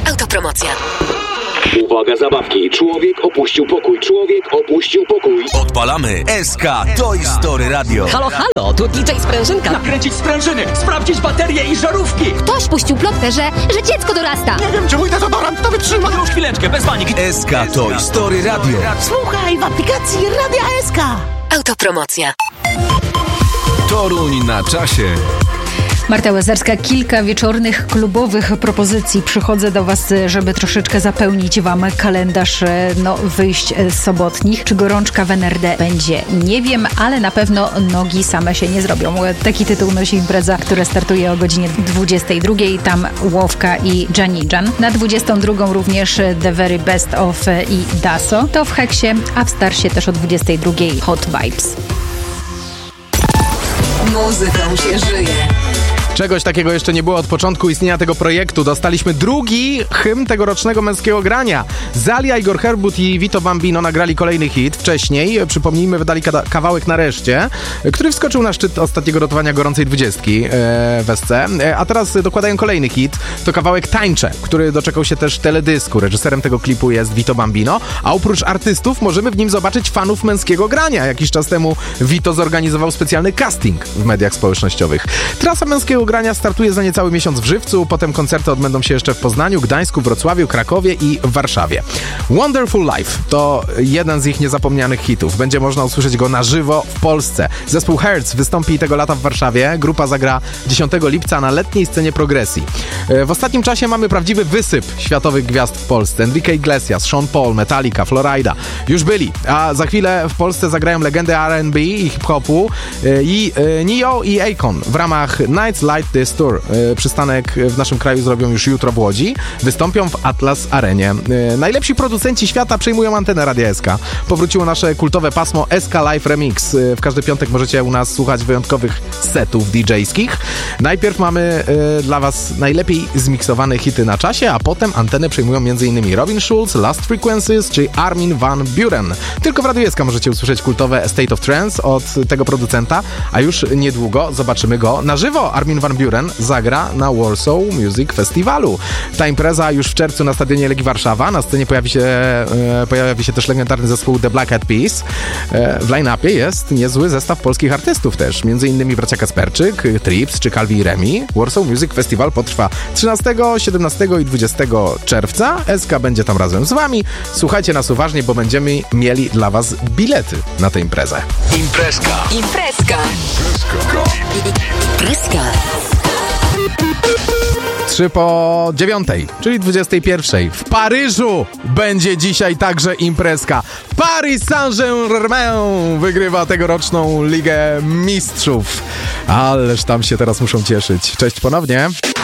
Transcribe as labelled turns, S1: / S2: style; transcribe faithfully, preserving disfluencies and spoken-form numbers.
S1: Autopromocja.
S2: Uwaga, zabawki. Człowiek opuścił pokój. Człowiek opuścił pokój.
S3: Odpalamy S K Toy Story Radio.
S4: Halo, halo, tu D J Sprężynka.
S5: Nakręcić sprężyny, sprawdzić baterie i żarówki.
S6: Ktoś puścił plotkę, że, że dziecko dorasta.
S5: Nie wiem, czy mój dezodorant to wytrzyma. Już chwileczkę, bez paniki.
S3: S K Toy Story Radio.
S4: Słuchaj w aplikacji Radia S K.
S1: Autopromocja.
S3: Toruń na czasie.
S7: Marta Łazarska, kilka wieczornych klubowych propozycji. Przychodzę do Was, żeby troszeczkę zapełnić Wam kalendarz no, wyjść sobotnich. Czy gorączka w N R D będzie? Nie wiem, ale na pewno nogi same się nie zrobią. Taki tytuł nosi impreza, która startuje o godzinie dwudziestej drugiej. Tam Łowka i Janijan. Na dwudziestą drugą również The Very Best of i Daso. To w Heksie, a w Starsie też o dwudziestej drugiej Hot Vibes.
S1: Muzyką się żyje.
S8: Czegoś takiego jeszcze nie było od początku istnienia tego projektu. Dostaliśmy drugi hymn tegorocznego męskiego grania. Zalia, Igor Herbut i Vito Bambino nagrali kolejny hit. Wcześniej, przypomnijmy, wydali kada- kawałek Nareszcie, który wskoczył na szczyt ostatniego rotowania gorącej dwudziestki e, w S C. E, a teraz dokładają kolejny hit. To kawałek Tańczę, który doczekał się też teledysku. Reżyserem tego klipu jest Vito Bambino, a oprócz artystów możemy w nim zobaczyć fanów męskiego grania. Jakiś czas temu Vito zorganizował specjalny casting w mediach społecznościowych. Trasa męskiego grania startuje za niecały miesiąc w Żywcu, potem koncerty odbędą się jeszcze w Poznaniu, Gdańsku, Wrocławiu, Krakowie i Warszawie. Wonderful Life to jeden z ich niezapomnianych hitów. Będzie można usłyszeć go na żywo w Polsce. Zespół Hertz wystąpi tego lata w Warszawie. Grupa zagra dziesiątego lipca na letniej scenie Progresji. W ostatnim czasie mamy prawdziwy wysyp światowych gwiazd w Polsce. Enrique Iglesias, Sean Paul, Metallica, Florida. Już byli, a za chwilę w Polsce zagrają legendy R and B i hip-hopu i Neo i Akon w ramach Nights Light This Tour. Przystanek w naszym kraju zrobią już jutro w Łodzi. Wystąpią w Atlas Arenie. Najlepsi producenci świata przejmują antenę Radia S K. Powróciło nasze kultowe pasmo S K Live Remix. W każdy piątek możecie u nas słuchać wyjątkowych setów D J-skich. Najpierw mamy y, dla Was najlepiej zmiksowane hity na czasie, a potem antenę przejmują m.in. Robin Schulz, Last Frequencies czy Armin van Buuren. Tylko w Radiu S K możecie usłyszeć kultowe State of Trance od tego producenta, a już niedługo zobaczymy go na żywo. Armin van Buuren zagra na Warsaw Music Festivalu. Ta impreza już w czerwcu na stadionie Legii Warszawa. Na scenie pojawi się, e, pojawi się też legendarny zespół The Black Eyed Peas. E, w line-upie jest niezły zestaw polskich artystów też. Między innymi bracia Kasperczyk, Trips czy Calvi i Remi. Warsaw Music Festival potrwa trzynastego, siedemnastego i dwudziestego czerwca. S K będzie tam razem z Wami. Słuchajcie nas uważnie, bo będziemy mieli dla Was bilety na tę imprezę.
S3: Imprezka.
S1: Imprezka. Imprezka.
S8: Trzy po dziewiątej, czyli dwudziestej pierwszej. W Paryżu będzie dzisiaj także imprezka. Paris Saint-Germain wygrywa tegoroczną Ligę Mistrzów. Ależ tam się teraz muszą cieszyć. Cześć ponownie.